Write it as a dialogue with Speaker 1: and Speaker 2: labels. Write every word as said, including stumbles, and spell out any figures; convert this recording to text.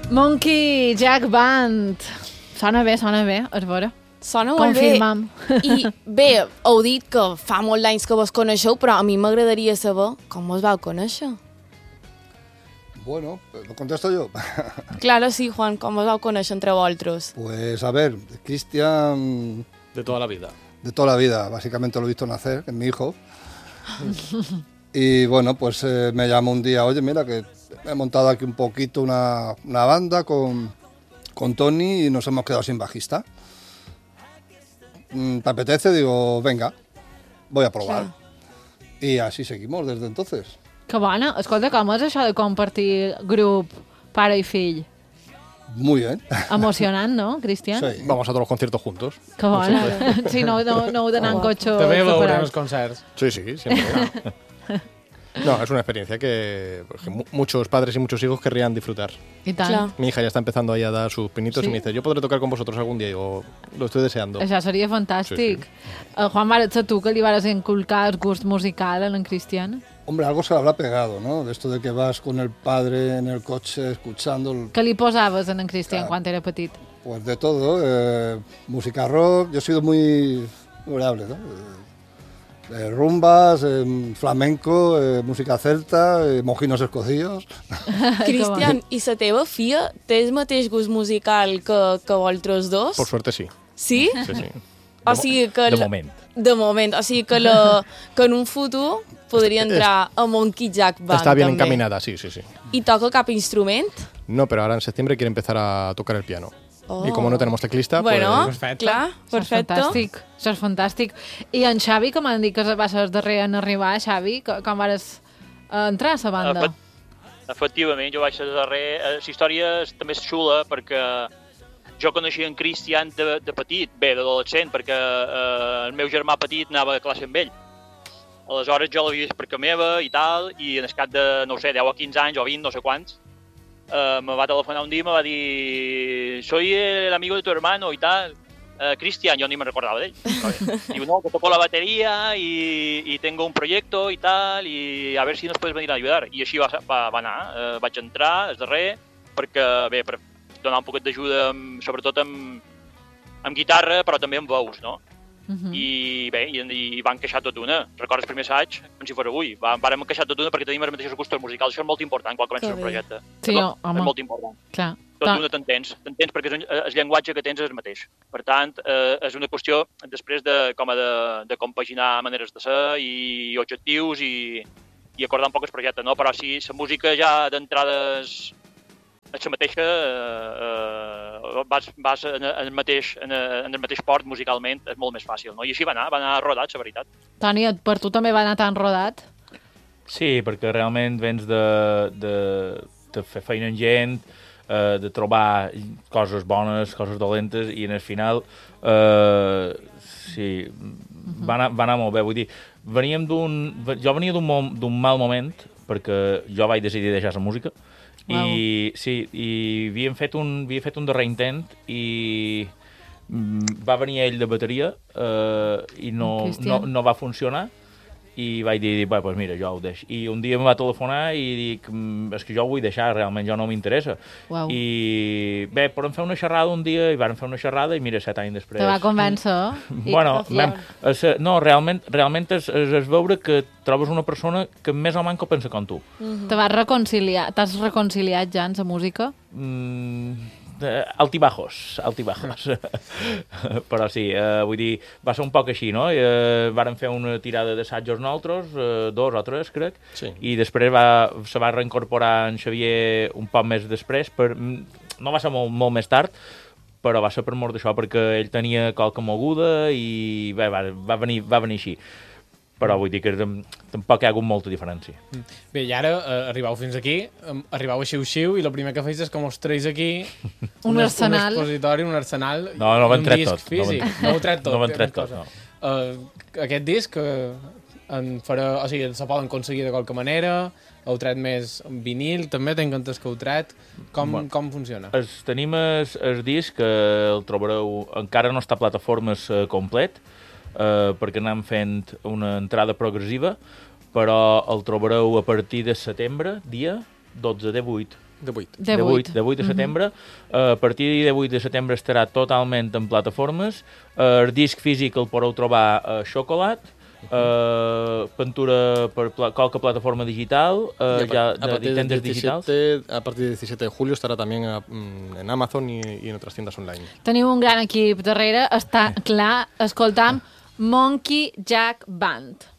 Speaker 1: Monkey Jack Band. Sona bé, sona bé, és vera.
Speaker 2: Sona molt
Speaker 1: Confirmam.
Speaker 2: bé. I bé, heu dit que fa molts anys que vos coneixeu, però a mi m'agradaria saber com vos vau conèixer.
Speaker 3: Bueno, lo contesto yo.
Speaker 2: Claro, sí, Juan, com vos vau conèixer entre vosaltres?
Speaker 3: Pues a ver, Cristian...
Speaker 4: De toda la vida.
Speaker 3: De toda la vida, básicamente lo he visto nacer, es mi hijo. Y bueno, pues eh, me llamó un día, oye, mira que he montado aquí un poquito una, una banda con, con Tony y nos hemos quedado sin bajista. ¿Te apetece? Digo, venga, voy a probar. Sí. Y así seguimos desde entonces.
Speaker 1: Que bona. Escolta, com és això de compartir grup, pare i fill?
Speaker 3: Muy bien.
Speaker 1: Emocionant, ¿no, Cristian?
Speaker 3: Sí.
Speaker 4: Vamos a todos los conciertos juntos.
Speaker 1: Que bona. Sí, no, no, no heu d'anar en cotxe.
Speaker 5: També veurem
Speaker 1: separats.
Speaker 5: els concerts.
Speaker 4: Sí, sí, siempre. No, es una experiencia que, que mu- muchos padres y muchos hijos querrían disfrutar.
Speaker 1: I tant.
Speaker 2: Clar.
Speaker 4: Mi hija ya está empezando ahí a dar sus pinitos
Speaker 1: Sí.
Speaker 4: y me dice, yo podré tocar con vosotros algún día. Y digo, lo estoy deseando.
Speaker 1: Això seria fantàstic.
Speaker 4: Sí,
Speaker 1: Uh, Juan, vares ser tu que li vares inculcar el gust musical a en Cristian?
Speaker 3: Hombre, algo se le habrá pegado, ¿no? De esto de que vas con el padre en el coche escuchando... el-
Speaker 1: Què li posaves en en Cristian
Speaker 3: Clar.
Speaker 1: quan era petit?
Speaker 3: Pues de todo, eh, música rock, yo he sido muy variable, ¿no? Eh, eh, rumbas, eh, flamenco, eh, música celta, eh, mojinos escocíos.
Speaker 2: Cristian, i la teva filla té el mateix gust musical que, que vosaltres dos?
Speaker 4: Por suerte sí.
Speaker 2: Sí?
Speaker 4: Sí, sí.
Speaker 2: O sigui que...
Speaker 6: De
Speaker 2: la-
Speaker 6: moment.
Speaker 2: De moment. O sigui que, la, que en un futur podria entrar a Monkey Jack Band,
Speaker 4: Está bien
Speaker 2: també.
Speaker 4: encaminada, sí, sí, sí.
Speaker 2: I toca cap instrument?
Speaker 4: No, pero ahora en septiembre quiere empezar a tocar el piano.
Speaker 2: Oh.
Speaker 4: Y como no tenemos teclista,
Speaker 2: Bueno,
Speaker 4: pues...
Speaker 5: Perfecte.
Speaker 2: clar,
Speaker 1: Això és
Speaker 2: perfecte.
Speaker 1: fantàstic. Això és fantàstic. I en Xavi, que m'han dit que va ser el darrer en arribar, Xavi, que- com vares eh, entrar a la banda?
Speaker 7: Efect- Efectivament, jo vaig ser darrer. Eh, La història és, també és xula perquè jo coneixia en Cristian de, de petit, bé, d'adolescent, perquè eh, el meu germà petit anava a classe amb ell. Aleshores jo l'havia vist per casa meva i tal, i en el cap de, no ho sé, deu o quinze anys o vint, no sé quants, eh, me va telefonar un dia i me va dir soy el amigo de tu hermano y tal. Eh, Cristian, yo ni me recordaba de él. Digo, no, que toco la batería y, y tengo un proyecto y tal, y a ver si nos puedes venir a ayudar. I així va, va, va anar. Eh, vaig entrar, el darrer, perquè, bé, per donar un poquet d'ajuda, amb- sobretot amb, amb guitarra, però també amb veus, no?
Speaker 1: Mhm.
Speaker 7: I bé, i, i van queixar tot una. Recordes el primer assaig? Com si fos avui. Va, vàrem queixar tot una perquè tenim els mateixos gustos musicals. Això és molt important quan comences
Speaker 2: Que
Speaker 7: un
Speaker 2: bé.
Speaker 7: projecte.
Speaker 1: Sí,
Speaker 7: no?
Speaker 1: home.
Speaker 7: És molt important.
Speaker 1: Clar.
Speaker 7: Tot
Speaker 1: Ta-
Speaker 7: d'una t'entens, t'entens perquè és un, el llenguatge que tens és el mateix. Per tant, eh, és una qüestió després de, com a de, de compaginar maneres de ser i objectius i, i acordar un poc el projecte, no? Però si la música ja d'entrada és, és la mateixa, eh, eh, vas, vas en, el mateix, en, en el mateix port musicalment, és molt més fàcil, no? I així va anar, va anar rodat, la veritat.
Speaker 1: Toni, per tu també va anar tan rodat?
Speaker 6: Sí, perquè realment vens de, de, de fer feina amb gent, eh, de trobar coses bones, coses dolentes, i en el final eh, sí, va anar, va anar molt bé. Vull dir, veníem d'un... Jo venia d'un mo- d'un mal moment, perquè jo vaig decidir deixar la música, i sí, i havíem fet un, havia fet un darrer intent, i mm, va venir ell de bateria, eh, i no, no,
Speaker 1: Cristian.
Speaker 6: no va funcionar, i vaig dir, bé, doncs mira, jo ho deixo. I un dia em va telefonar i dic, "Mm, és que jo ho vull deixar, realment jo no m'interessa.
Speaker 1: Uau.
Speaker 6: I bé, podem fer una xerrada un dia, i vàrem fer una xerrada, i mira, set anys després...
Speaker 1: Te va convèncer? I-
Speaker 6: Bueno,
Speaker 2: I-
Speaker 6: vam, és, eh, no, realment, realment és, és, és veure que trobes una persona que més o manco pensa com tu.
Speaker 1: Te vas reconciliar, t'has reconciliat ja en la música?
Speaker 6: Mm, eh, altibajos, altibajos. Però sí, eh, vull dir, va ser un poc així, no? Eh, vàrem fer una tirada d'assajos nosaltres, eh, dos o tres, crec,
Speaker 4: Sí.
Speaker 6: i després va, se va reincorporar en Xavier un poc més després, per, no va ser molt, molt més tard, però va ser per mort d'això, perquè ell tenia qualque moguda i bé, va, va, venir, va venir així. Però vull dir que tam- tampoc hi ha hagut molta diferència.
Speaker 5: Bé, i ara eh, arribau fins aquí, em, arribau a Xiu-Xiu i el primer que feis és que mos treis aquí
Speaker 1: Un
Speaker 5: es-
Speaker 1: arsenal.
Speaker 5: un expositori, un arsenal
Speaker 6: No, no
Speaker 5: i
Speaker 6: ho hem
Speaker 5: un
Speaker 6: tret
Speaker 5: disc
Speaker 6: tot, no ho hem-
Speaker 5: físic. No ho heu tret tot.
Speaker 6: no ho hem
Speaker 5: té
Speaker 6: tret
Speaker 5: més
Speaker 6: tot,
Speaker 5: cosa. Uh, aquest disc eh, en farà, o sigui, se poden aconseguir de qualque manera, heu tret més en vinil, també tinc entès que heu tret. Com,
Speaker 6: Bueno.
Speaker 5: com funciona?
Speaker 6: Es, tenim el, el disc, que el trobareu, encara no està a plataformes eh, complet, eh, perquè anem fent una entrada progressiva, però el trobareu a partir de setembre, dia dotze de vuit.
Speaker 4: De vuit.
Speaker 1: De
Speaker 6: de vuit,
Speaker 1: vuit.
Speaker 6: de vuit de setembre. Uh, a partir de vuit de setembre estarà totalment en plataformes. Uh, el disc físic el podeu trobar a Xocolat, uh, pintura per pla qualque plataforma digital, uh,
Speaker 4: Y a,
Speaker 6: ja
Speaker 4: a
Speaker 6: de
Speaker 4: partir del
Speaker 6: tiendas digitals.
Speaker 4: diecisiete, a partir del diecisiete de julio estará también a- mm, en Amazon y, y en otras tiendas online.
Speaker 1: Teniu un gran equip darrere, està clar, escoltam Monkey Jack Band.